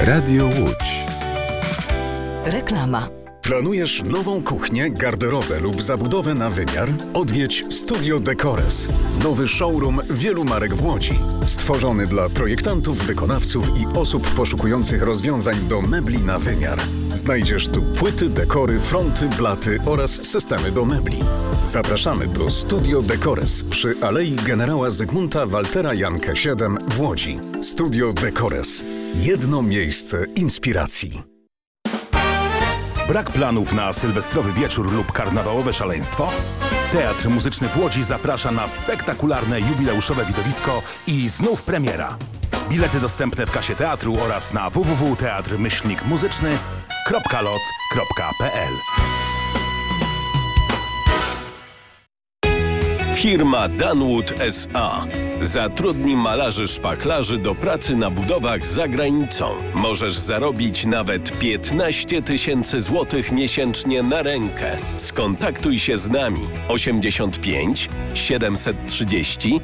Radio Łódź. Reklama. Planujesz nową kuchnię, garderobę lub zabudowę na wymiar? Odwiedź Studio Decores. Nowy showroom wielu marek w Łodzi. Stworzony dla projektantów, wykonawców i osób poszukujących rozwiązań do mebli na wymiar. Znajdziesz tu płyty, dekory, fronty, blaty oraz systemy do mebli. Zapraszamy do Studio Decores przy Alei Generała Zygmunta Waltera Jankę 7 w Łodzi. Studio Decores. Jedno miejsce inspiracji. Brak planów na sylwestrowy wieczór lub karnawałowe szaleństwo? Teatr Muzyczny w Łodzi zaprasza na spektakularne jubileuszowe widowisko i znów premiera. Bilety dostępne w kasie teatru oraz na www.teatrmyślnikmuzyczny.loc.pl. Firma Danwood S.A. zatrudni malarzy szpachlarzy do pracy na budowach za granicą. Możesz zarobić nawet 15 000 złotych miesięcznie na rękę. Skontaktuj się z nami 85 730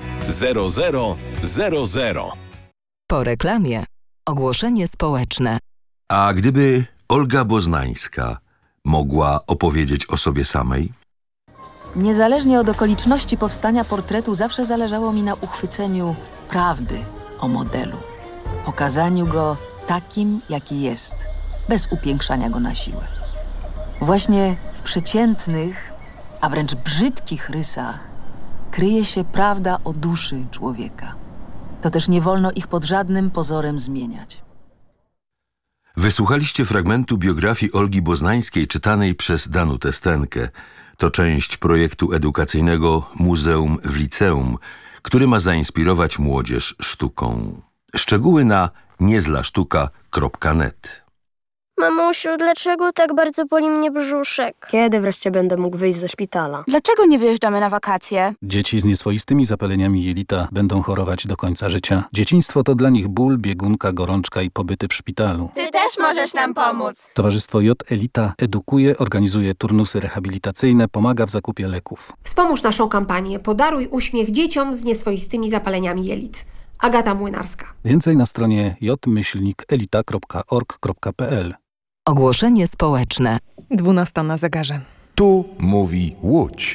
0000. Po reklamie ogłoszenie społeczne. A gdyby Olga Boznańska mogła opowiedzieć o sobie samej? Niezależnie od okoliczności powstania portretu zawsze zależało mi na uchwyceniu prawdy o modelu. Pokazaniu go takim, jaki jest, bez upiększania go na siłę. Właśnie w przeciętnych, a wręcz brzydkich rysach kryje się prawda o duszy człowieka. To też nie wolno ich pod żadnym pozorem zmieniać. Wysłuchaliście fragmentu biografii Olgi Boznańskiej czytanej przez Danutę Stenkę. To część projektu edukacyjnego Muzeum w Liceum, który ma zainspirować młodzież sztuką. Szczegóły na niezlasztuka.net. Mamusiu, dlaczego tak bardzo boli mnie brzuszek? Kiedy wreszcie będę mógł wyjść ze szpitala? Dlaczego nie wyjeżdżamy na wakacje? Dzieci z nieswoistymi zapaleniami jelita będą chorować do końca życia. Dzieciństwo to dla nich ból, biegunka, gorączka i pobyty w szpitalu. Ty też możesz nam pomóc. Towarzystwo J Elita edukuje, organizuje turnusy rehabilitacyjne, pomaga w zakupie leków. Wspomóż naszą kampanię Podaruj uśmiech dzieciom z nieswoistymi zapaleniami jelit. Agata Młynarska. Więcej na stronie j-elita.org.pl. Ogłoszenie społeczne. 12 na zegarze. Tu mówi Łódź.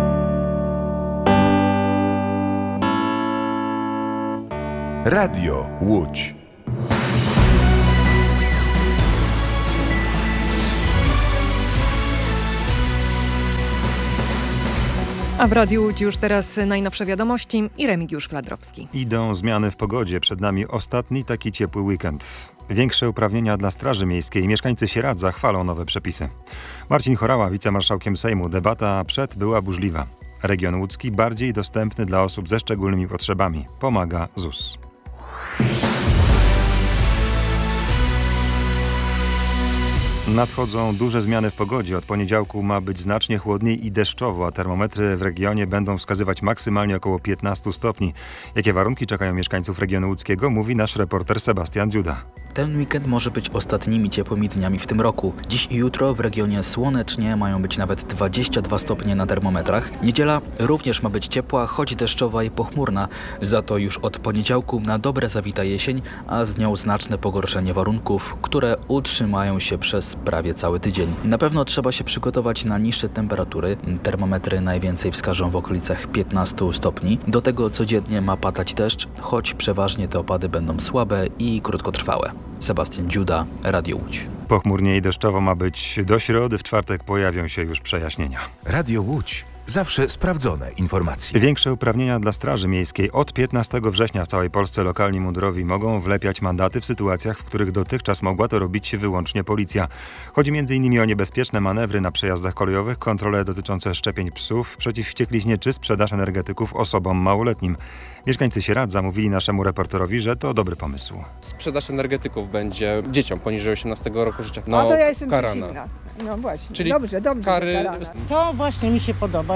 Radio Łódź. A w Radiu Łódź już teraz najnowsze wiadomości i Remigiusz Fladrowski. Idą zmiany w pogodzie. Przed nami ostatni taki ciepły weekend. Większe uprawnienia dla Straży Miejskiej. Mieszkańcy Sieradza chwalą nowe przepisy. Marcin Chorała, wicemarszałkiem Sejmu. Debata przed była burzliwa. Region łódzki bardziej dostępny dla osób ze szczególnymi potrzebami. Pomaga ZUS. Nadchodzą duże zmiany w pogodzie. Od poniedziałku ma być znacznie chłodniej i deszczowo, a termometry w regionie będą wskazywać maksymalnie około 15 stopni. Jakie warunki czekają mieszkańców regionu łódzkiego, mówi nasz reporter Sebastian Dziuda. Ten weekend może być ostatnimi ciepłymi dniami w tym roku. Dziś i jutro w regionie słonecznie, mają być nawet 22 stopnie na termometrach. Niedziela również ma być ciepła, choć deszczowa i pochmurna. Za to już od poniedziałku na dobre zawita jesień, a z nią znaczne pogorszenie warunków, które utrzymają się przez prawie cały tydzień. Na pewno trzeba się przygotować na niższe temperatury. Termometry najwięcej wskażą w okolicach 15 stopni. Do tego codziennie ma padać deszcz, choć przeważnie te opady będą słabe i krótkotrwałe. Sebastian Dziuda, Radio Łódź. Pochmurnie i deszczowo ma być do środy. W czwartek pojawią się już przejaśnienia. Radio Łódź. Zawsze sprawdzone informacje. Większe uprawnienia dla Straży Miejskiej. Od 15 września w całej Polsce lokalni mundurowi mogą wlepiać mandaty w sytuacjach, w których dotychczas mogła to robić wyłącznie policja. Chodzi m.in. o niebezpieczne manewry na przejazdach kolejowych, kontrole dotyczące szczepień psów, przeciw wściekliźnie czy sprzedaż energetyków osobom małoletnim. Mieszkańcy Sieradza mówili naszemu reporterowi, że to dobry pomysł. Sprzedaż energetyków będzie dzieciom poniżej 18 roku życia. No to ja jestem karana. przeciwna. No właśnie, czyli dobrze, kary... karana. To właśnie mi się podoba.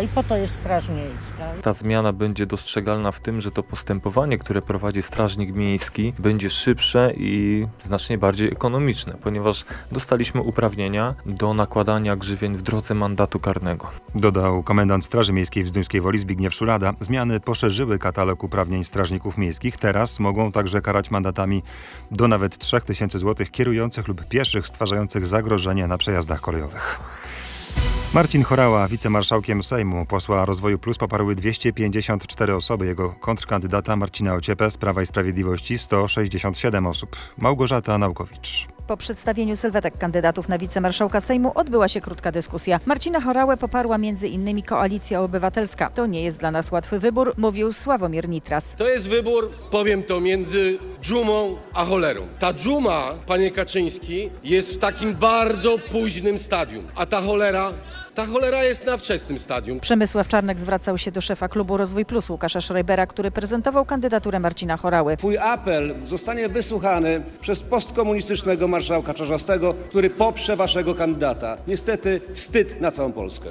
i po to jest Straż Miejska. Ta zmiana będzie dostrzegalna w tym, że to postępowanie, które prowadzi strażnik miejski, będzie szybsze i znacznie bardziej ekonomiczne, ponieważ dostaliśmy uprawnienia do nakładania grzywien w drodze mandatu karnego. Dodał komendant Straży Miejskiej w Zduńskiej Woli Zbigniew Szulada. Zmiany poszerzyły katalog uprawnień strażników miejskich. Teraz mogą także karać mandatami do nawet 3000 zł kierujących lub pieszych stwarzających zagrożenie na przejazdach kolejowych. Marcin Horała, wicemarszałkiem Sejmu, posła Rozwoju Plus, poparły 254 osoby. Jego kontrkandydata Marcina Ociepę z Prawa i Sprawiedliwości 167 osób. Małgorzata Naukowicz. Po przedstawieniu sylwetek kandydatów na wicemarszałka Sejmu odbyła się krótka dyskusja. Marcina Horałę poparła m.in. Koalicja Obywatelska. To nie jest dla nas łatwy wybór, mówił Sławomir Nitras. To jest wybór, powiem to, między dżumą a cholerą. Ta dżuma, panie Kaczyński, jest w takim bardzo późnym stadium, a ta cholera jest na wczesnym stadium. Przemysław Czarnek zwracał się do szefa klubu Rozwój Plus Łukasza Schreibera, który prezentował kandydaturę Marcina Horały. Twój apel zostanie wysłuchany przez postkomunistycznego marszałka Czarzastego, który poprze waszego kandydata. Niestety wstyd na całą Polskę.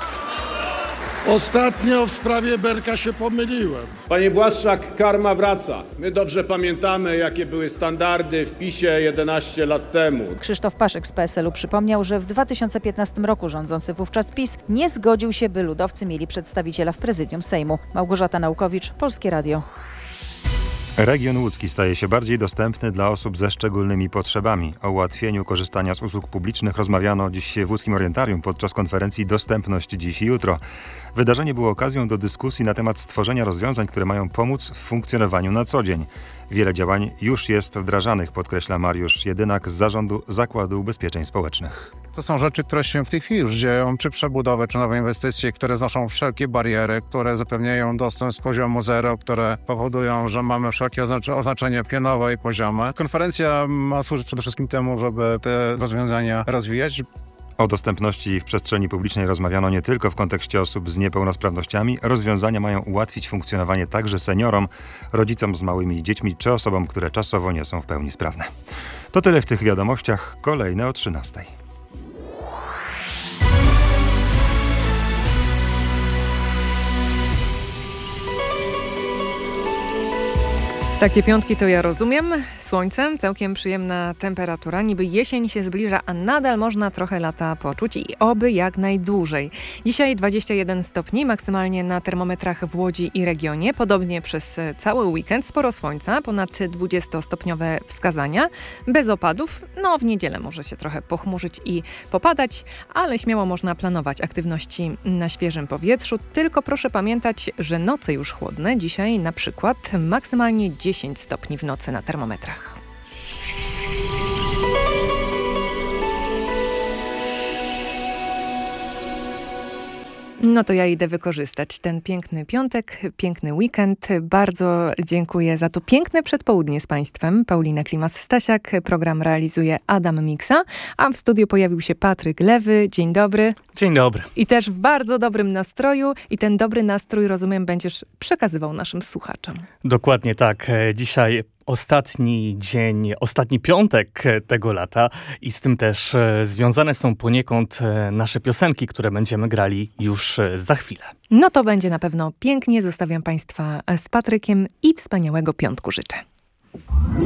Ostatnio w sprawie Berka się pomyliłem. Panie Błaszczak, karma wraca. My dobrze pamiętamy, jakie były standardy w PiS-ie 11 lat temu. Krzysztof Paszyk z PSL-u przypomniał, że w 2015 roku rządzący wówczas PiS nie zgodził się, by ludowcy mieli przedstawiciela w prezydium Sejmu. Małgorzata Naukowicz, Polskie Radio. Region łódzki staje się bardziej dostępny dla osób ze szczególnymi potrzebami. O ułatwieniu korzystania z usług publicznych rozmawiano dziś w Łódzkim Orientarium podczas konferencji Dostępność dziś i jutro. Wydarzenie było okazją do dyskusji na temat stworzenia rozwiązań, które mają pomóc w funkcjonowaniu na co dzień. Wiele działań już jest wdrażanych, podkreśla Mariusz Jedynak z Zarządu Zakładu Ubezpieczeń Społecznych. To są rzeczy, które się w tej chwili już dzieją, czy przebudowy, czy nowe inwestycje, które znoszą wszelkie bariery, które zapewniają dostęp z poziomu zero, które powodują, że mamy wszelkie oznaczenia pionowe i poziome. Konferencja ma służyć przede wszystkim temu, żeby te rozwiązania rozwijać. O dostępności w przestrzeni publicznej rozmawiano nie tylko w kontekście osób z niepełnosprawnościami. Rozwiązania mają ułatwić funkcjonowanie także seniorom, rodzicom z małymi dziećmi czy osobom, które czasowo nie są w pełni sprawne. To tyle w tych wiadomościach. Kolejne o 13:00. Takie piątki to ja rozumiem. Słońcem, całkiem przyjemna temperatura. Niby jesień się zbliża, a nadal można trochę lata poczuć i oby jak najdłużej. Dzisiaj 21 stopni, maksymalnie na termometrach w Łodzi i regionie. Podobnie przez cały weekend. Sporo słońca, ponad 20-stopniowe wskazania. Bez opadów. No w niedzielę może się trochę pochmurzyć i popadać, ale śmiało można planować aktywności na świeżym powietrzu. Tylko proszę pamiętać, że noce już chłodne. Dzisiaj na przykład maksymalnie 10 stopni w nocy na termometrach. No to ja idę wykorzystać ten piękny piątek, piękny weekend. Bardzo dziękuję za to piękne przedpołudnie z Państwem. Paulina Klimas-Stasiak, program realizuje Adam Miksa, a w studiu pojawił się Patryk Lewy. Dzień dobry. Dzień dobry. I też w bardzo dobrym nastroju i ten dobry nastrój, rozumiem, będziesz przekazywał naszym słuchaczom. Dokładnie tak. Dzisiaj ostatni dzień, ostatni piątek tego lata i z tym też związane są poniekąd nasze piosenki, które będziemy grali już za chwilę. No to będzie na pewno pięknie. Zostawiam Państwa z Patrykiem i wspaniałego piątku życzę.